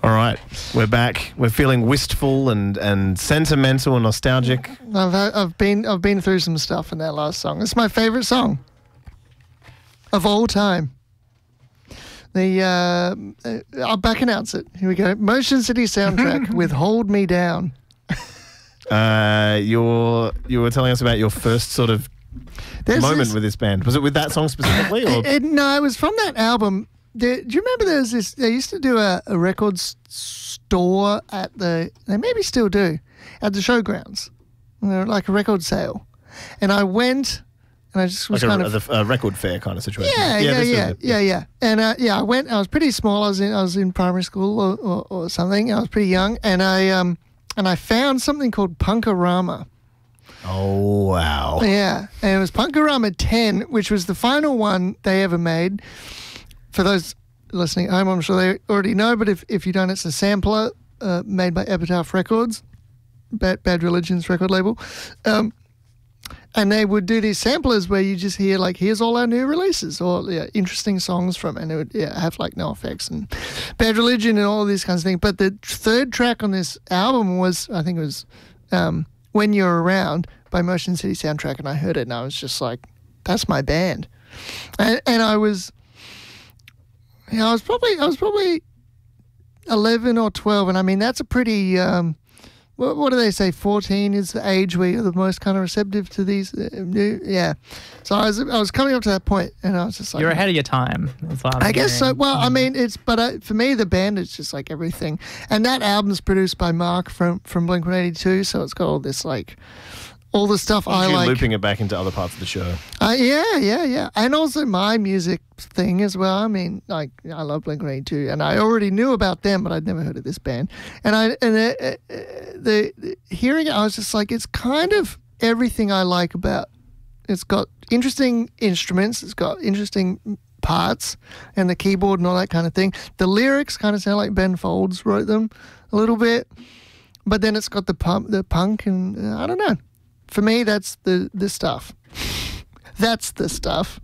All right, we're back. We're feeling wistful and sentimental and nostalgic. I've been through some stuff in that last song. It's my favorite song of all time. I'll back announce it. Here we go. Motion City soundtrack with "Hold Me Down." You were telling us about your first sort of moment with this band. Was it with that song specifically? Or? No, it was from that album. Do you remember there was this? They used to do a record store they maybe still do, at the showgrounds, like a record sale. And I went, and I just was like kind of a record fair kind of situation. Yeah. And I went. I was pretty small. I was in primary school or something. I was pretty young, and I found something called Punkorama. Oh wow! Yeah, and it was Punkorama 10, which was the final one they ever made. For those listening at home, I'm sure they already know, but if you don't, it's a sampler made by Epitaph Records, Bad Religion's record label. And they would do these samplers where you just hear, like, here's all our new releases or interesting songs from, and it would have, like, NoFX and Bad Religion and all these kinds of things. But the third track on this album was, I think it was When You're Around by Motion City Soundtrack, and I heard it and I was just like, that's my band. And I was... I was probably 11 or 12, and I mean that's a pretty. What do they say? 14 is the age where you're the most kind of receptive to these new. Yeah, so I was coming up to that point, and I was just like, you're ahead of your time. I guess so. Well, I mean, for me the band is just like everything, and that album's produced by Mark from Blink-182, so it's got all this like. All the stuff I like. Looping it back into other parts of the show. Yeah. And also my music thing as well. I mean, like, I love Blink-182, and I already knew about them, but I'd never heard of this band. And the hearing it, I was just like, it's kind of everything I like about. It's got interesting instruments. It's got interesting parts, and the keyboard and all that kind of thing. The lyrics kind of sound like Ben Folds wrote them a little bit, but then it's got the punk, and I don't know. For me, that's the stuff. That's the stuff.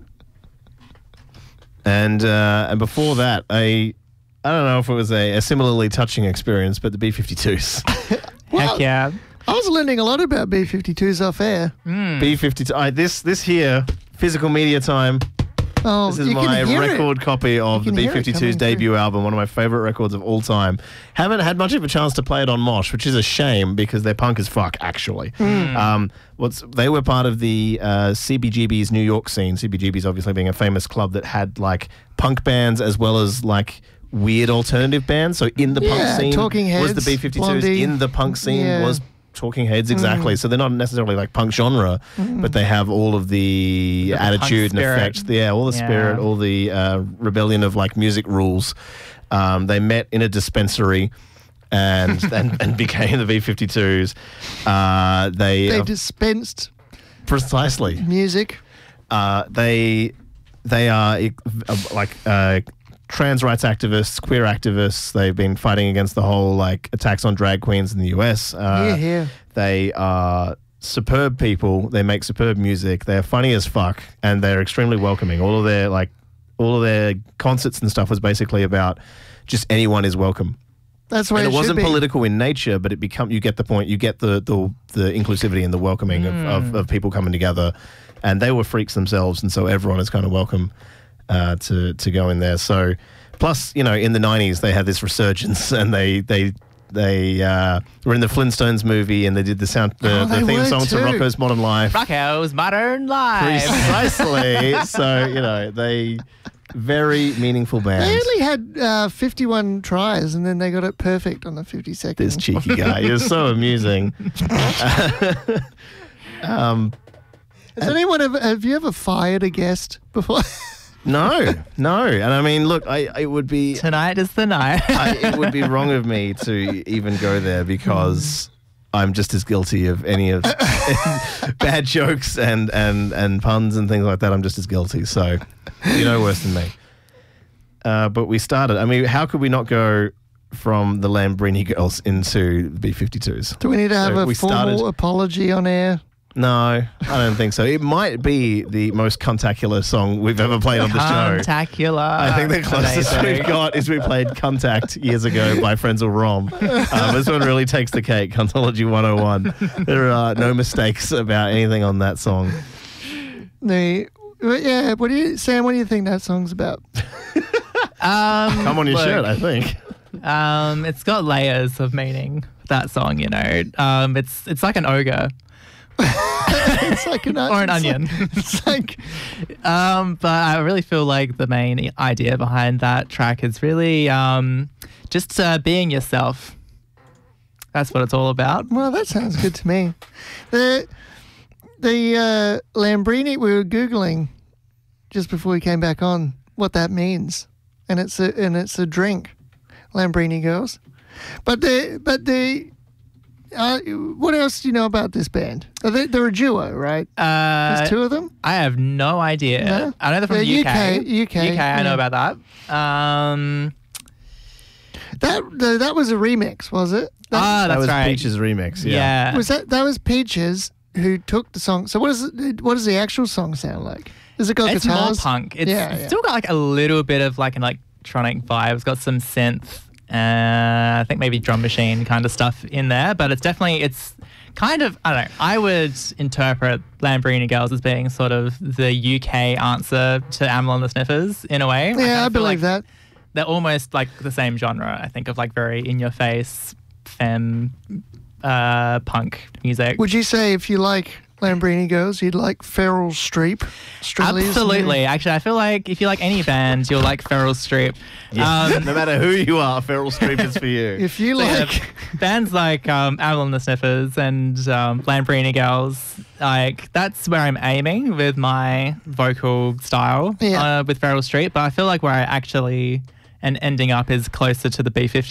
And before that, I don't know if it was a similarly touching experience, but the B-52s. Well, heck yeah. I was learning a lot about B-52s off air. B-52. This here, physical media time. Oh, this is my record copy of the B-52's debut album, one of my favourite records of all time. Haven't had much of a chance to play it on Mosh, which is a shame because they're punk as fuck, actually. They were part of the CBGB's New York scene. CBGB's obviously being a famous club that had like punk bands as well as like weird alternative bands. So in the punk scene Talking Heads, was the B-52s. Blondie. In the punk scene was Talking Heads, exactly. So they're not necessarily like punk genre, but they have all of the attitude and effect. All the spirit, all the rebellion of like music rules. They met in a dispensary and became the B-52s. They dispensed precisely music. They are like trans rights activists, queer activists. They've been fighting against the whole like attacks on drag queens in the US. They are superb people. They make superb music. They're funny as fuck, and they're extremely welcoming. All of their concerts and stuff was basically about just anyone is welcome. That's why it wasn't political in nature, but you get the point. You get the inclusivity and the welcoming of people coming together, and they were freaks themselves, and so everyone is kind of welcome to go in there. So, plus, in the 90s they had this resurgence, and they were in the Flintstones movie, and they did the theme song to Rocko's Modern Life. Rocko's Modern Life. Precisely. So, they very meaningful band. They only had 51 tries, and then they got it perfect on the 52nd. This cheeky guy. He was so amusing. Have you ever fired a guest before? No. And I mean, look, it would be... Tonight is the night. It would be wrong of me to even go there because I'm just as guilty of any of bad jokes and puns and things like that. I'm just as guilty. So, worse than me. But we started. I mean, how could we not go from the Lambrini Girls into the B-52s? Do we need to have a formal apology on air? No, I don't think so. It might be the most contacular song we've ever played on the show. Contacular. I think the closest we've got is we played Contact years ago by Frenzal Rom. This one really takes the cake, Cuntology 101. There are no mistakes about anything on that song. Yeah, Sam, what do you think that song's about? Come on your shirt, I think. It's got layers of meaning, that song, you know. It's like an ogre. It's like an or an onion. But I really feel like the main idea behind that track is really just being yourself. That's what it's all about. Well, that sounds good to me. The Lambrini, we were Googling just before we came back on what that means, and it's a drink, Lambrini Girls. But what else do you know about this band? They're a duo, right? There's two of them? I have no idea. No? I know they're from the UK. UK, I know about that. That was a remix, was it? That's that was right. Peach's remix. Yeah. That was Peaches who took the song. So what does the actual song sound like? Has it got It's guitars? more punk. It's still got like a little bit of like an electronic vibe. It's got some synth. I think maybe drum machine kind of stuff in there, but it's kind of, I don't know, I would interpret Lambrini Girls as being sort of the UK answer to Amyl and the Sniffers in a way. Yeah, I believe that. They're almost like the same genre, I think, of like very in-your-face femme punk music. Would you say if you like Lambrini Girls, you'd like Feral Streep? Absolutely. Actually, I feel like if you like any band, you'll like Feral Streep. Yeah. No matter who you are, Feral Streep is for you. If you like bands like Amyl and the Sniffers and Lambrini Girls, like that's where I'm aiming with my vocal style with Feral Streep. But I feel like where I actually and ending up is closer to the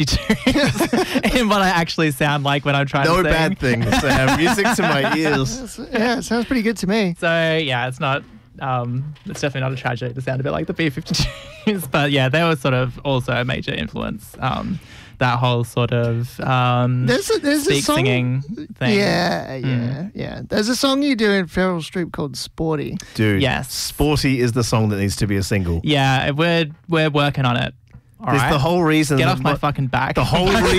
B-52s in what I actually sound like when I'm trying to sing. No bad things, Sam. Music to my ears. Yeah, it sounds pretty good to me. So, yeah, it's not... it's definitely not a tragedy to sound a bit like the B-52s. But, yeah, they were sort of also a major influence. That whole sort of there's a song, singing thing. Yeah. There's a song you do in Feral Streep called Sporty. Dude, yes. Sporty is the song that needs to be a single. Yeah, we're working on it. All right. The whole reason. Get off my fucking back. The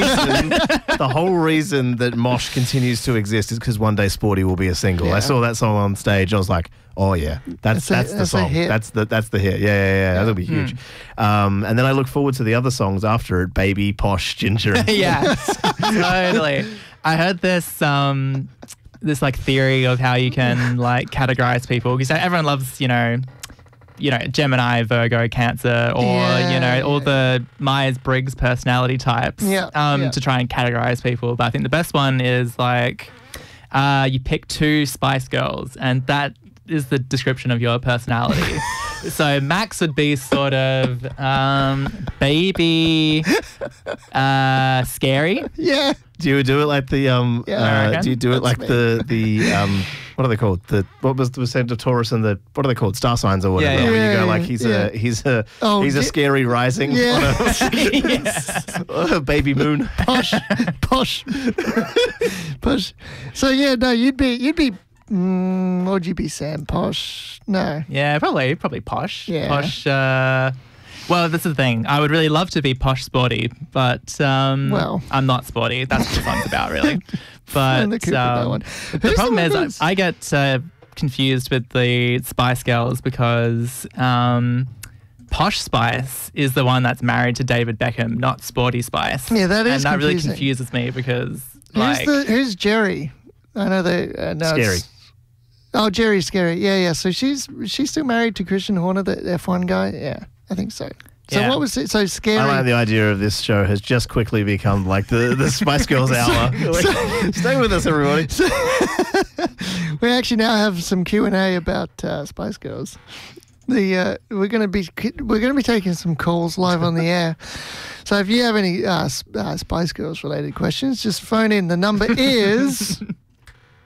whole reason that Mosh continues to exist is because one day Sporty will be a single. Yeah. I saw that song on stage. I was like, oh yeah, that's the song. That's the hit. Yeah. That'll be huge. And then I look forward to the other songs after it. Baby, Posh, Ginger. Yeah, totally. I heard this like theory of how you can like categorize people because everyone loves Gemini, Virgo, Cancer, or all the Myers-Briggs personality types to try and categorize people. But I think the best one is like you pick two Spice Girls, and that is the description of your personality. So Max would be sort of baby, scary. Yeah. Do you do it like the do you do it like the what are they called? What was the percent of Taurus and what are they called? Star signs or whatever. Yeah. Where you go like he's a scary rising. Yeah. Baby moon. Posh. So you'd be. What would you be, Sam? Posh? No. Yeah, probably posh. Yeah. Posh. Well, this is the thing. I would really love to be posh sporty, but I'm not sporty. That's what the song's about, really. But the problem is I get confused with the Spice Girls because Posh Spice is the one that's married to David Beckham, not Sporty Spice. Yeah, that is and that confusing. Really confuses me because who's Jerry? I know they Scary. Oh, Jerry's Scary. Yeah. So she's still married to Christian Horner, the F1 guy. Yeah, I think so. So what was it? So Scary. I like the idea of this show has just quickly become like the Spice Girls hour. Stay with us, everybody. We actually now have some Q&A about Spice Girls. We're going to be taking some calls live on the air. So if you have any Spice Girls related questions, just phone in. The number is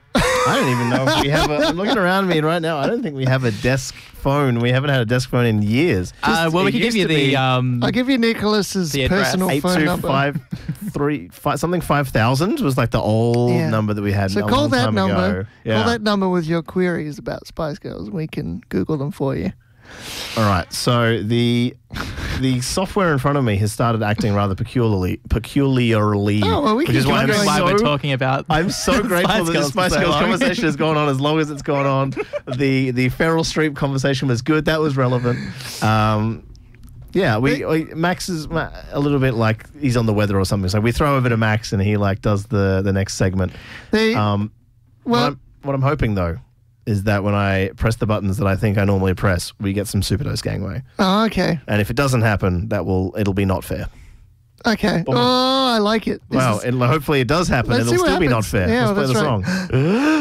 I don't even know if we have I'm looking around me right now. I don't think we have a desk phone. We haven't had a desk phone in years. Well, we can give you the I'll give you Nicholas's the address. personal phone number. 825 something 5,000 was like the old number that we had. So a call long that time number. ago. Yeah. Call that number with your queries about Spice Girls, and we can Google them for you. All right. So the software in front of me has started acting rather peculiarly. Oh, well, we which can is why keep I'm going. why we're so talking about. I'm so grateful that the Spice Girls long. conversation has gone on as long as it's gone on. The Feral Streep conversation was good. That was relevant. Yeah, Max is a little bit like he's on the weather or something. So we throw over to Max and he like does the next segment. What I'm hoping though is that when I press the buttons that I think I normally press, we get some Superdose Gangway. Oh, okay. And if it doesn't happen, it'll be not fair. Okay. Oh, I like it. Hopefully it does happen. Let's It'll see what still be not happens. fair. Yeah, Let's play the that's right. song.